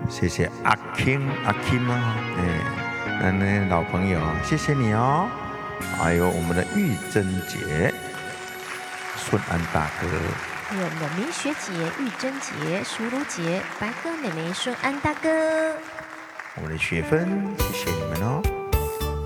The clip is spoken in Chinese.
谢谢阿 King 啊，那老朋友，谢谢你哦。还有我们的玉珍姐、顺安大哥， 还有我们的明学姐、玉珍姐、淑如姐、白哥妹妹、顺安大哥。 我们的雪芬，谢谢你们哦。